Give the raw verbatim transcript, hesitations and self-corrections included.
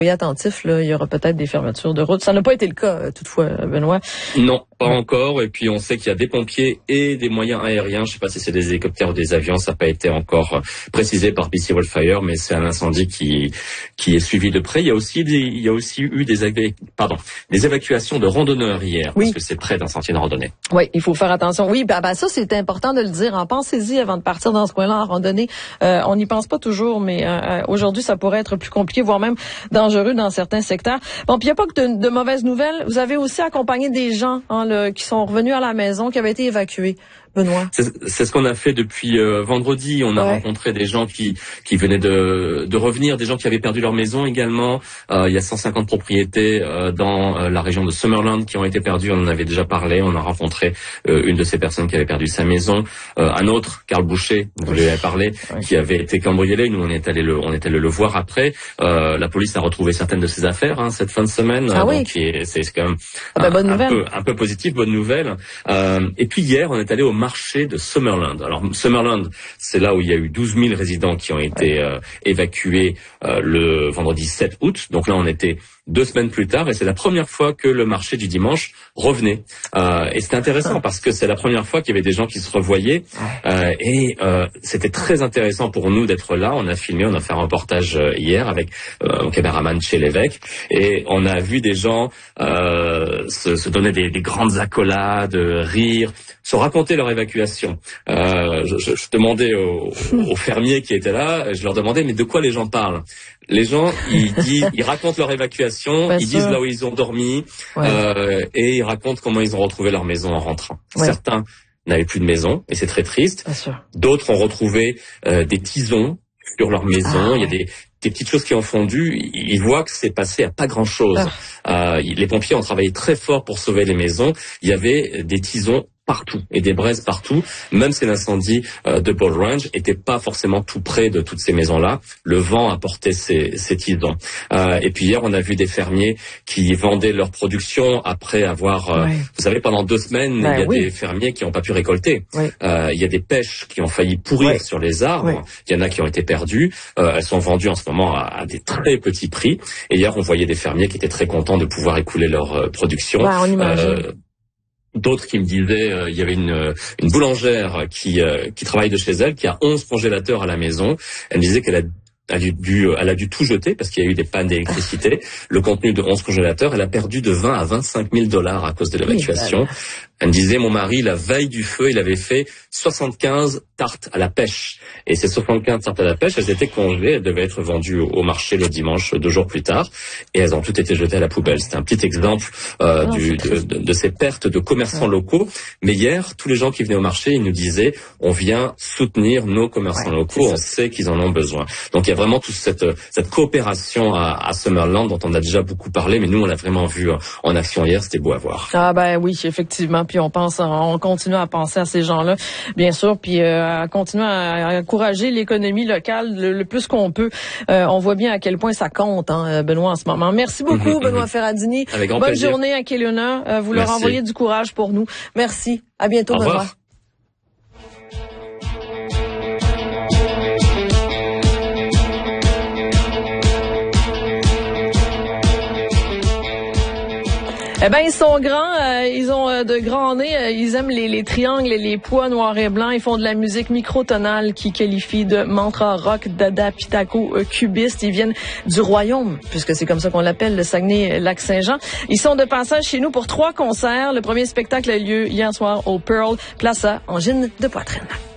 Soyez attentifs, là, il y aura peut-être des fermetures de route. Ça n'a pas été le cas, toutefois, Benoît. Non, pas ouais. encore. Et puis, on sait qu'il y a des pompiers et des moyens aériens. Je ne sais pas si c'est des hélicoptères ou des avions. Ça n'a pas été encore précisé par B C Wildfire, mais c'est un incendie qui qui est suivi de près. Il y a aussi des, il y a aussi eu des éva- pardon, des évacuations de randonneurs hier, oui. parce que c'est près d'un sentier de randonnée. Oui, il faut faire attention. Oui, bah, bah ça, c'est important de le dire. En pensez-y avant de partir dans ce coin-là en randonnée. Euh, on n'y pense pas toujours, mais euh, aujourd'hui, ça pourrait être plus compliqué, voire même dangereux dans certains secteurs. Bon, puis il n'y a pas que de, de mauvaises nouvelles. Vous avez aussi accompagné des gens hein, le, qui sont revenus à la maison, qui avaient été évacués. Benoît. C'est, c'est ce qu'on a fait depuis euh, vendredi. On a ouais. rencontré des gens qui qui venaient de de revenir, des gens qui avaient perdu leur maison également. Euh, il y a cent cinquante propriétés euh, dans euh, la région de Summerland qui ont été perdues. On en avait déjà parlé. On a rencontré euh, une de ces personnes qui avait perdu sa maison. Euh, un autre, Carl Boucher, vous lui avez parlé, ouais. qui avait été cambriolé. Nous, on est allé le on est allé le voir après. Euh, la police a retrouvé certaines de ses affaires hein, cette fin de semaine. Ah euh, oui. Donc, qui est, c'est quand même ah ben, un, un peu un peu positif, bonne nouvelle. Euh, et puis hier, on est allé au marché de Summerland. Alors Summerland, c'est là où il y a eu douze mille résidents qui ont été euh, évacués euh, le vendredi sept août. Donc là, on était deux semaines plus tard et c'est la première fois que le marché du dimanche revenait. Euh, et c'était intéressant parce que c'est la première fois qu'il y avait des gens qui se revoyaient euh, et euh, c'était très intéressant pour nous d'être là. On a filmé, on a fait un reportage hier avec euh, un caméraman chez l'évêque et on a vu des gens euh, se, se donner des, des grandes accolades, rire, se raconter leur évacuation. Euh, je, je, je demandais aux, aux fermiers qui étaient là, je leur demandais mais de quoi les gens parlent? Les gens, ils disent, ils racontent leur évacuation, Bien ils sûr. disent là où ils ont dormi, ouais. euh, et ils racontent comment ils ont retrouvé leur maison en rentrant. Ouais. Certains n'avaient plus de maison, et c'est très triste. D'autres ont retrouvé euh, des tisons sur leur maison. Ah, Il y a des, des petites choses qui ont fondu. Ils voient que c'est passé à pas grand-chose. Ah. Euh, les pompiers ont travaillé très fort pour sauver les maisons. Il y avait des tisons partout et des braises partout. Même si l'incendie euh, de Ball Range était pas forcément tout près de toutes ces maisons-là, le vent a porté ces, ces tisons. Euh, et puis hier, on a vu des fermiers qui vendaient leur production après avoir, euh, ouais. vous savez, pendant deux semaines, ben, il y a oui. des fermiers qui n'ont pas pu récolter. Oui. Euh, il y a des pêches qui ont failli pourrir oui. sur les arbres. Oui. Il y en a qui ont été perdues. Euh, elles sont vendues en ce moment à, à des très petits prix. Et hier, on voyait des fermiers qui étaient très contents de pouvoir écouler leur euh, production. Ouais, on imagine. Euh, D'autres qui me disaient, euh, il y avait une, une boulangère qui, euh, qui travaille de chez elle, qui a onze congélateurs à la maison. Elle me disait qu'elle a Elle a, dû, elle a dû tout jeter parce qu'il y a eu des pannes d'électricité. Le contenu de onze congélateurs, elle a perdu de vingt à vingt-cinq mille dollars à cause de l'évacuation. Elle me disait, mon mari, la veille du feu, il avait fait soixante-quinze tartes à la pêche. Et ces soixante-quinze tartes à la pêche, elles étaient congelées, elles devaient être vendues au marché le dimanche, deux jours plus tard. Et elles ont toutes été jetées à la poubelle. C'était un petit exemple euh, oh, du, de, de, de ces pertes de commerçants ouais. locaux. Mais hier, tous les gens qui venaient au marché, ils nous disaient, on vient soutenir nos commerçants ouais, locaux, on sait qu'ils en ont besoin. Donc il y a vraiment toute cette, cette coopération à, à Summerland dont on a déjà beaucoup parlé, mais nous, on l'a vraiment vu en action hier. C'était beau à voir. Ah ben oui, effectivement. Puis on pense, on continue à penser à ces gens-là, bien sûr, puis euh, à continuer à, à encourager l'économie locale le, le plus qu'on peut. Euh, on voit bien à quel point ça compte, hein, Benoît, en ce moment. Merci beaucoup, mm-hmm, Benoît Ferrandini. Avec grand Bonne plaisir. journée à Kelowna. Euh, vous Merci. leur envoyez du courage pour nous. Merci. À bientôt, Au Benoît. Revoir. Eh ben, ils sont grands, euh, ils ont euh, de grands nez, euh, ils aiment les, les triangles et les pois noirs et blancs. Ils font de la musique microtonale qui qualifie de mantra rock, dada, pitaco, euh, cubiste. Ils viennent du royaume, puisque c'est comme ça qu'on l'appelle, le Saguenay-Lac-Saint-Jean. Ils sont de passage chez nous pour trois concerts. Le premier spectacle a lieu hier soir au Pearl Plaza, Angine de poitrine.